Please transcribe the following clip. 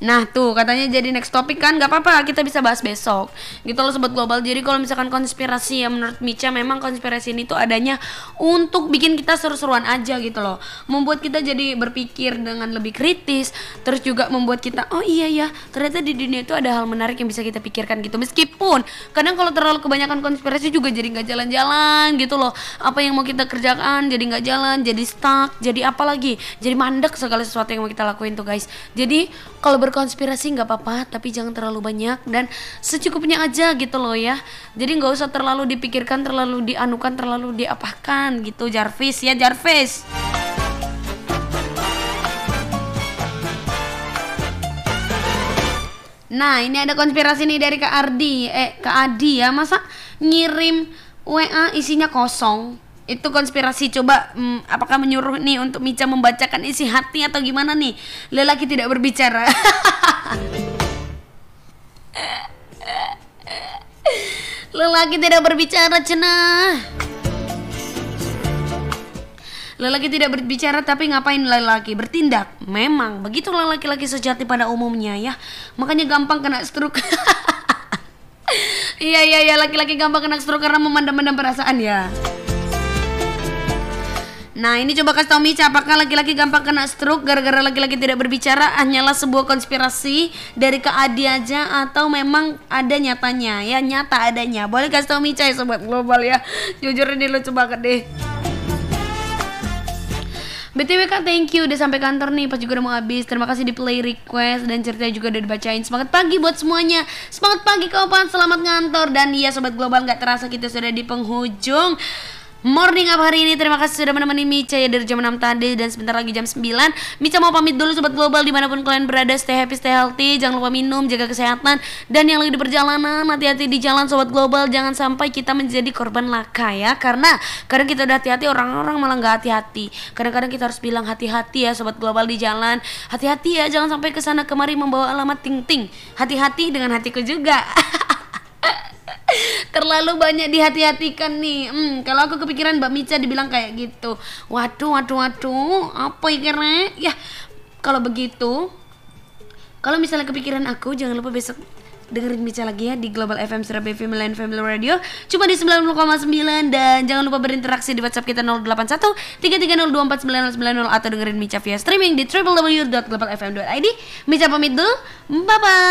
Nah tuh katanya jadi next topik kan, nggak apa-apa kita bisa bahas besok gitu loh Sobat Global. Jadi kalau misalkan konspirasi ya menurut Mica memang konspirasi ini tuh adanya untuk bikin kita seru-seruan aja gitu loh, membuat kita jadi berpikir dengan lebih kritis, terus juga membuat kita oh iya ya ternyata di dunia itu ada hal menarik yang bisa kita pikirkan gitu. Meskipun kadang kalau terlalu kebanyakan konspirasi juga jadi nggak jalan-jalan gitu loh, apa yang mau kita kerjakan jadi nggak jalan, jadi stuck, jadi apa lagi, jadi mandek segala sesuatu yang mau kita lakuin tuh guys. Jadi kalau konspirasi nggak apa-apa, tapi jangan terlalu banyak dan secukupnya aja gitu loh ya. Jadi nggak usah terlalu dipikirkan, terlalu dianukan, terlalu diapakan gitu. Jarvis ya Jarvis. Nah ini ada konspirasi nih dari Kak Ardi, Kak Adi ya, masa ngirim WA isinya kosong? Itu konspirasi. Coba apakah menyuruh nih untuk Mica membacakan isi hati atau gimana nih? Lelaki tidak berbicara. Lelaki tidak berbicara cenah. Lelaki tidak berbicara tapi ngapain lelaki bertindak? Memang begitulah laki-laki sejati pada umumnya ya. Makanya gampang kena stroke. Iya laki-laki gampang kena stroke karena memendam-pendam perasaan ya. Nah ini coba kasih tau Mica, apakah laki-laki gampang kena stroke gara-gara laki-laki tidak berbicara hanyalah sebuah konspirasi dari Kak Adi aja atau memang ada nyatanya ya, nyata adanya? Boleh kasih tau Mica ya Sobat Global ya. Jujur ini lucu banget deh. BTW Kak, thank you udah sampai kantor nih, pas juga udah mau habis. Terima kasih di play request dan cerita juga udah dibacain. Semangat pagi buat semuanya. Semangat pagi kawan, selamat ngantor. Dan iya Sobat Global, gak terasa kita sudah di penghujung morning up hari ini. Terima kasih sudah menemani Mica ya dari jam 6 tadi dan sebentar lagi jam 9. Mica mau pamit dulu Sobat Global, dimanapun kalian berada, stay happy, stay healthy, jangan lupa minum, jaga kesehatan. Dan yang lagi di perjalanan, hati-hati di jalan Sobat Global, jangan sampai kita menjadi korban laka ya. Karena kadang kita udah hati-hati, orang-orang malah gak hati-hati. Kadang-kadang kita harus bilang hati-hati ya Sobat Global di jalan. Hati-hati ya, jangan sampai kesana kemari membawa alamat ting-ting. Hati-hati dengan hatiku juga. Terlalu banyak dihati-hatikan nih. Kalau aku kepikiran Mbak Mica dibilang kayak gitu. Waduh, apa ikannya? Ya, kalau begitu, kalau misalnya kepikiran aku, jangan lupa besok dengerin Mica lagi ya di Global FM Surabaya Family Radio cuma di 90,9. Dan jangan lupa berinteraksi di WhatsApp kita 081 330249090 atau dengerin Mica via streaming di www.globalfm.id. Mica pamit dulu, bye bye.